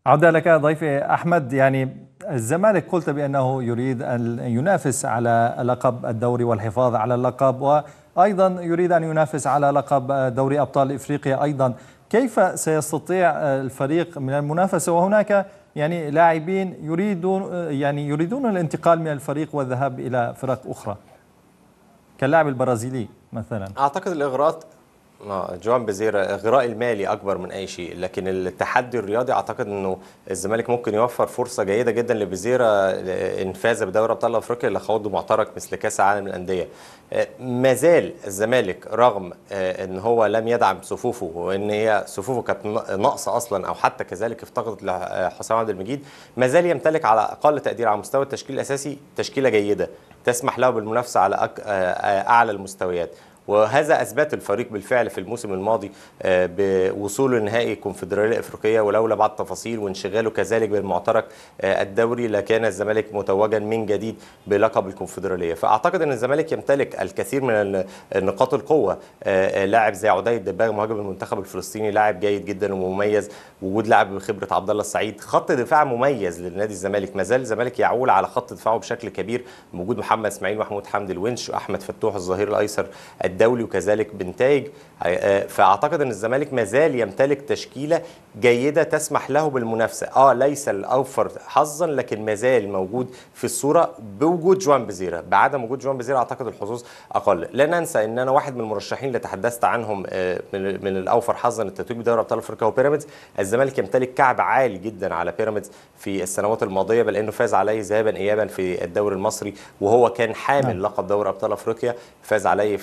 عودة لك ضيفي أحمد. يعني الزمالك قلت بأنه يريد أن ينافس على لقب الدوري والحفاظ على اللقب، وأيضا يريد أن ينافس على لقب دوري أبطال إفريقيا أيضا. كيف سيستطيع الفريق من المنافسة وهناك يعني لاعبين يريدون الانتقال من الفريق والذهاب إلى فرق أخرى كاللاعب البرازيلي مثلا؟ اعتقد الاغراءات جوان بيزيرا اغراء المالي اكبر من اي شيء، لكن التحدي الرياضي اعتقد انه الزمالك ممكن يوفر فرصه جيده جدا لبيزيرا ان فاز بدوري ابطال افريقيا اللي خوضه معترك مثل كاس العالم للانديه. ما زال الزمالك رغم ان هو لم يدعم صفوفه وان هي صفوفه كانت ناقصه اصلا او حتى كذلك افتقدت لحسام عبد المجيد، ما زال يمتلك على اقل تقدير على مستوى التشكيل الاساسي تشكيله جيده تسمح له بالمنافسه على اعلى المستويات. وهذا اثبت الفريق بالفعل في الموسم الماضي بوصوله لنهائي الكونفدراليه الافريقيه، ولولا بعض التفاصيل وانشغاله كذلك بالمعترك الدوري لكان الزمالك متوجا من جديد بلقب الكونفدراليه. فاعتقد ان الزمالك يمتلك الكثير من نقاط القوه. لاعب زي عدي الدباغ مهاجم المنتخب الفلسطيني لاعب جيد جدا ومميز، وجود لاعب بخبره عبد الله السعيد، خط دفاع مميز للنادي الزمالك. ما زال الزمالك يعول على خط دفاعه بشكل كبير بوجود محمد اسماعيل محمود حمدي الونش واحمد فتوح الظهير الايسر الدولي وكذلك بنتايج. فاعتقد ان الزمالك ما زال يمتلك تشكيله جيده تسمح له بالمنافسه، ليس الاوفر حظا لكن ما زال موجود في الصوره بوجود جوان بيزيرا. بعدم وجود جوان بيزيرا اعتقد الحظوظ اقل. لا ننسى ان انا واحد من المرشحين اللي تحدثت عنهم من الاوفر حظا التتويج بدوري ابطال افريقيا وبيراميدز. الزمالك يمتلك كعب عالي جدا على بيراميدز في السنوات الماضيه، بل انه فاز عليه ذهابا ايابا في الدوري المصري وهو كان حامل لقب دوري ابطال افريقيا، فاز عليه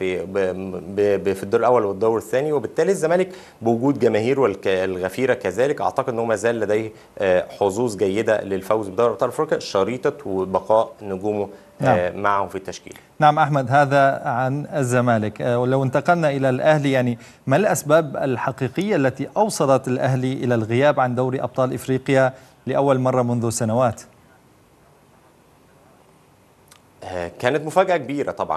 في الدور الاول والدور الثاني. وبالتالي الزمالك بوجود جماهيره الغفيره كذلك اعتقد انه ما زال لديه حظوظ جيده للفوز بدوري ابطال افريقيا شريطه وبقاء نجومه معه في التشكيل. نعم أحمد، هذا عن الزمالك. ولو انتقلنا إلى الأهلي، يعني ما الأسباب الحقيقية التي أوصلت الأهلي إلى الغياب عن دوري أبطال إفريقيا لأول مرة منذ سنوات؟ كانت مفاجأة كبيرة طبعا.